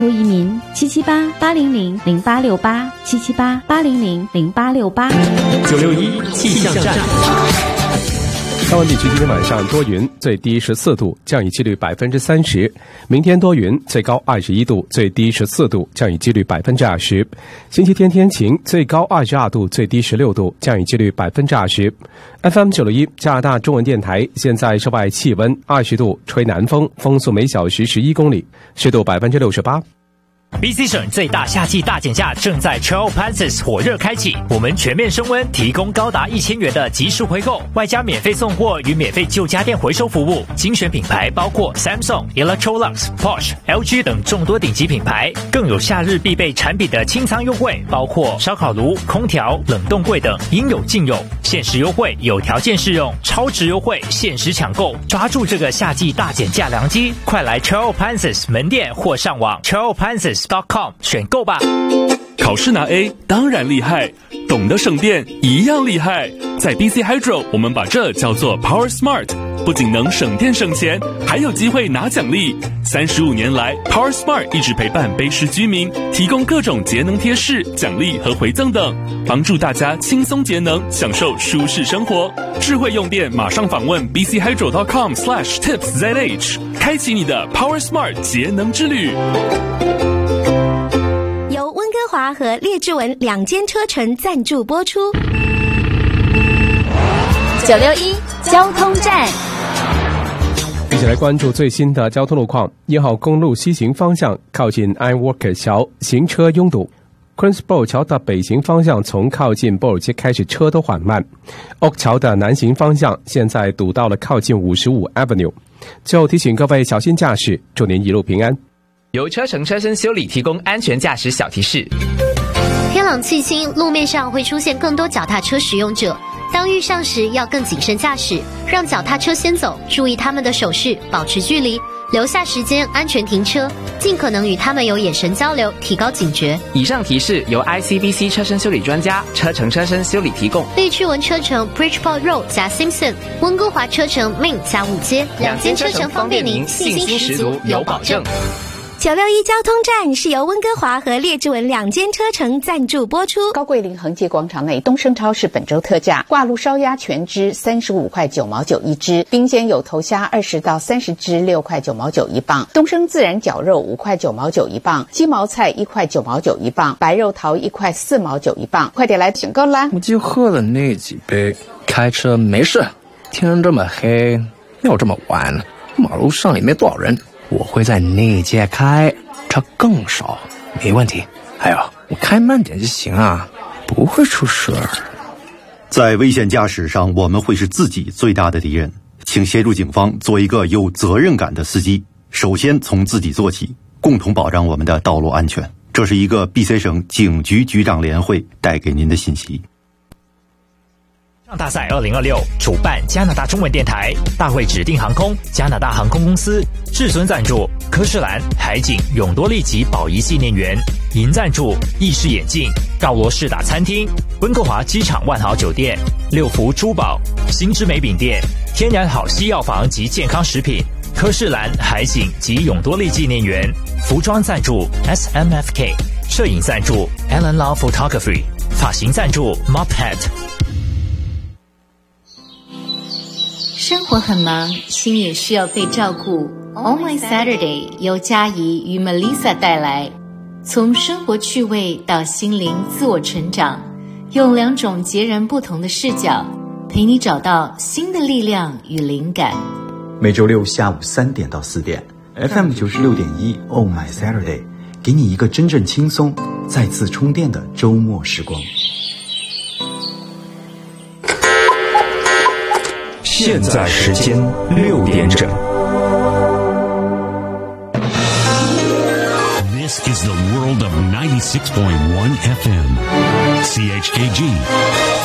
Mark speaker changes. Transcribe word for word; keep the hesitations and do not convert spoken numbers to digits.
Speaker 1: 如移民七七八八零零零八六八七七八八零零零八六八。
Speaker 2: 九六一气象站。
Speaker 3: 台湾地区今天晚上多云，最低十四度，降雨几率百分之三十。明天多云，最高二十一度，最低十四度，降雨几率百分之二十。星期天天晴，最高二十二度，最低十六度，降雨几率百分之二十。F M 九六一加拿大中文电台，现在室外气温二十度，吹南风，风速每小时十一公里，湿度百分之六十八。
Speaker 2: B C 省最大夏季大减价正在 Trail Pances 火热开启，我们全面升温，提供高达一千元的即时回购，外加免费送货与免费旧家电回收服务。精选品牌包括 Samsung、Electrolux、Porsche、L G 等众多顶级品牌，更有夏日必备产品的清仓优惠，包括烧烤炉、空调、冷冻柜等，应有尽有。限时优惠，有条件适用，超值优惠，限时抢购，抓住这个夏季大减价良机，快来 Trail Pances 门店或上网 trail pances dot com 选购吧。
Speaker 4: 考试拿 A 当然厉害，懂得省电一样厉害。在 B C Hydro 我们把这叫做 Power Smart， 不仅能省电省钱，还有机会拿奖励。三十五年来 Power Smart 一直陪伴卑诗居民，提供各种节能贴士、奖励和回赠等，帮助大家轻松节能，享受舒适生活。智慧用电，马上访问 b c hydro dot com slash tips z h， 开启你的 Power Smart 节能之旅。
Speaker 5: 温哥华和列治文两间车城赞助播出。
Speaker 1: 九六一交通站，
Speaker 3: 一起来关注最新的交通路况。一号公路西行方向靠近 Ironworker 桥行车拥堵， Queensboro 桥的北行方向从靠近波尔街开始车都缓慢， Oak 桥的南行方向现在堵到了靠近五十五 Avenue。 最后提醒各位小心驾驶，祝您一路平安。
Speaker 6: 由车城车身修理提供安全驾驶小提示。
Speaker 7: 天朗气清，路面上会出现更多脚踏车使用者，当遇上时要更谨慎驾驶，让脚踏车先走，注意他们的手势，保持距离，留下时间安全停车，尽可能与他们有眼神交流，提高警觉。
Speaker 6: 以上提示由 I C B C 车身修理专家车城车身修理提供。
Speaker 7: 绿区文车城 Bridgeport Road 加 Simpson， 温哥华车城 Main 加五街，两间车城方便您，信心十足，有保证。
Speaker 5: 九六一交通站是由温哥华和列治文两间车城赞助播出。
Speaker 8: 高桂林恒记广场内东升超市本周特价，挂路烧鸭全只三十五块九毛九一只，冰鲜有头虾二十到三十只六块九毛九一磅，东升自然绞肉五块九毛九一磅，鸡毛菜一块九毛九一磅，白肉桃一块四毛九一磅，快点来选购啦！
Speaker 9: 我就喝了那几杯，开车没事，天这么黑，又这么晚，马路上也没多少人。我会在内街开，车更少，没问题。还有，我开慢点就行啊，不会出事儿。
Speaker 10: 在危险驾驶上，我们会是自己最大的敌人。请协助警方做一个有责任感的司机，首先从自己做起，共同保障我们的道路安全。这是一个 B C 省警局局长联会带给您的信息。
Speaker 2: 大赛二零二六主办加拿大中文电台，大会指定航空加拿大航空公司，至尊赞助科士兰、海景、永多利及宝仪纪念园，银赞助意式眼镜、高罗士打餐厅、温哥华机场万豪酒店、六福珠宝、新之美饼店、天然好西药房及健康食品，科士兰、海景及永多利纪念园，服装赞助 S M F K， 摄影赞助 Alan Lau Photography， 发型赞助 Mophead。
Speaker 11: 生活很忙，心也需要被照顾。Oh My Saturday 由嘉怡与 Melissa 带来，从生活趣味到心灵自我成长，用两种截然不同的视角，陪你找到新的力量与灵感。
Speaker 12: 每周六下午三点到四点 ，F M 九十六点一 Oh My Saturday， 给你一个真正轻松、再次充电的周末时光。
Speaker 13: 现在时间六点整。
Speaker 14: This is the world of ninety-six point one F M, C H K G.